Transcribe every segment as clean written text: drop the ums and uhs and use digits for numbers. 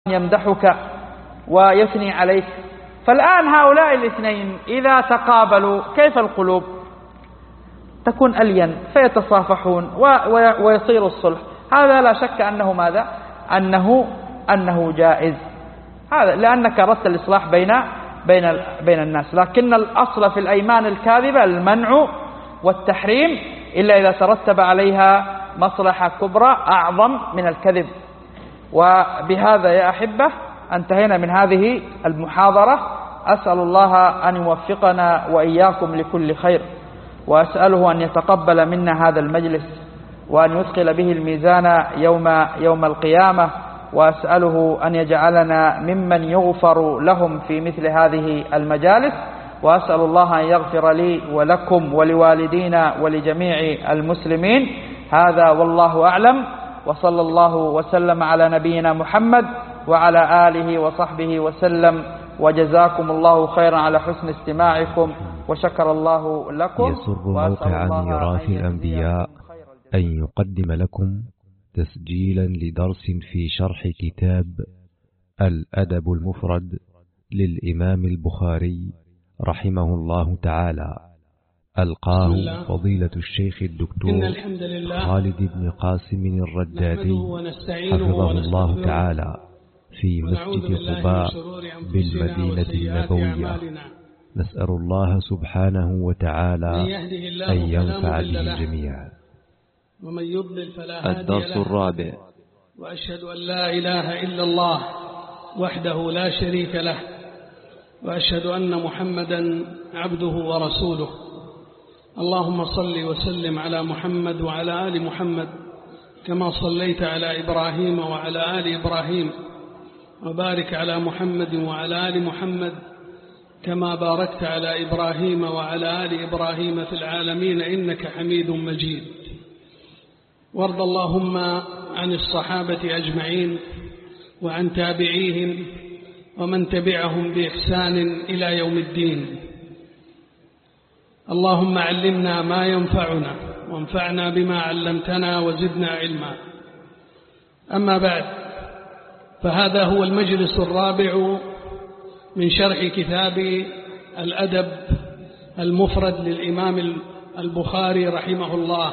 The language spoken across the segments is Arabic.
يمدحك ويثني عليك. فالآن هؤلاء الاثنين إذا تقابلوا كيف القلوب؟ تكون ألين فيتصافحون ويصير الصلح. هذا لا شك أنه ماذا؟ أنه جائز، هذا لأنك أردت الإصلاح بين الناس. لكن الأصل في الأيمان الكاذبة المنع والتحريم إلا إذا ترتب عليها مصلحة كبرى أعظم من الكذب. وبهذا يا أحبة انتهينا من هذه المحاضرة. أسأل الله أن يوفقنا وإياكم لكل خير، وأسأله أن يتقبل منا هذا المجلس وأن يثقل به الميزان يوم القيامة، وأسأله أن يجعلنا ممن يغفر لهم في مثل هذه المجالس، وأسأل الله أن يغفر لي ولكم ولوالدينا ولجميع المسلمين. هذا والله أعلم، وصلى الله وسلم على نبينا محمد وعلى آله وصحبه وسلم، وجزاكم الله خيرا على حسن استماعكم، وشكر الله لكم. يسر موقع ميراث الأنبياء أن يقدم لكم تسجيلا لدرس في شرح كتاب الأدب المفرد للإمام البخاري رحمه الله تعالى، ألقاه فضيلة الشيخ الدكتور خالد بن قاسم الردادي حفظه الله تعالى في مسجد قباء بالمدينة النبوية. نسأل الله سبحانه وتعالى أن ينفع به الجميع. ومن يضلل فلا هادي له. الدرس الرابع. وأشهد أن لا إله إلا الله وحده لا شريك له، وأشهد أن محمدا عبده ورسوله. اللهم صل وسلم على محمد وعلى آل محمد كما صليت على إبراهيم وعلى آل إبراهيم، وبارك على محمد وعلى آل محمد كما باركت على إبراهيم وعلى آل إبراهيم في العالمين إنك حميد مجيد. وارض اللهم عن الصحابة أجمعين وعن تابعيهم ومن تبعهم بإحسان إلى يوم الدين. اللهم علمنا ما ينفعنا وانفعنا بما علمتنا وزدنا علما. أما بعد، فهذا هو المجلس الرابع من شرح كتاب الأدب المفرد للإمام البخاري رحمه الله.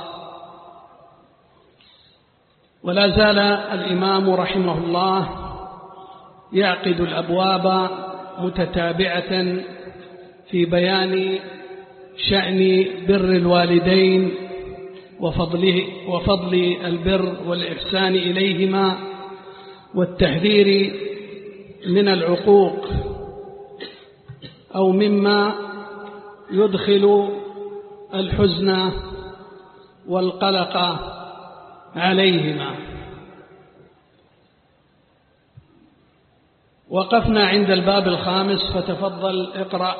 ولا زال الإمام رحمه الله يعقد الأبواب متتابعة في بيان شأن بر الوالدين وفضل البر والإحسان إليهما، والتحذير من العقوق أو مما يدخل الحزن والقلق عليهما. وقفنا عند الباب الخامس، فتفضل اقرأ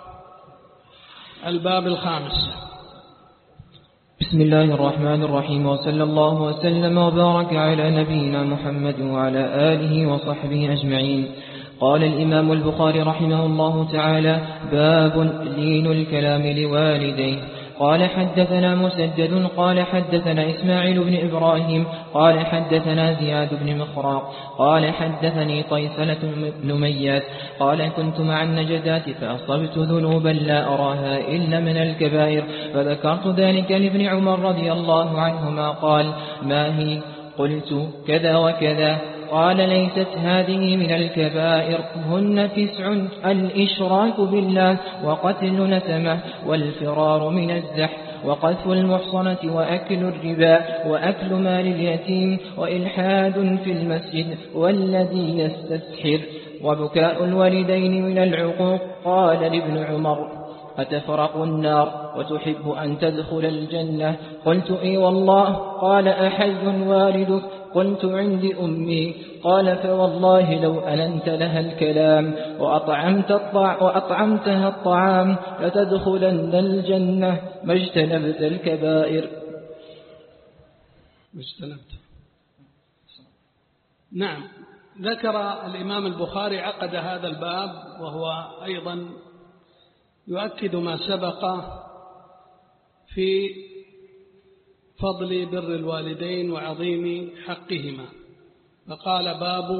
الباب الخامس. بسم الله الرحمن الرحيم، وصلى الله وسلم وبارك على نبينا محمد وعلى آله وصحبه أجمعين. قال الإمام البخاري رحمه الله تعالى: باب لين الكلام لوالديه. قال حدثنا مسدد قال حدثنا إسماعيل بن إبراهيم قال حدثنا زياد بن مخراق قال حدثني طيسلة بن مياس قال: كنت مع النجدات فأصبت ذنوبا لا أراها إلا من الكبائر، فذكرت ذلك لابن عمر رضي الله عنهما قال: ما هي؟ قلت: كذا وكذا. قال: ليست هذه من الكبائر، هن 9: الإشراك بالله، وقتل نسمة، والفرار من الزحف، وقذف المحصنة، وأكل الربا، وأكل مال اليتيم، وإلحاد في المسجد، والذي يستسحر، وبكاء الوالدين من العقوق. قال لابن عمر: أتفرق النار وتحب أن تدخل الجنة؟ قلت: إي والله. قال: أحي والدك؟ قلت: عندي أمي. قال: فوالله لو ألنت لها الكلام وأطعمتها الطعام لتدخلن الجنة ما اجتنبت الكبائر. نعم، ذكر الإمام البخاري عقد هذا الباب، وهو أيضا يؤكد ما سبق في فضل بر الوالدين وعظيم حقهما. فقال: باب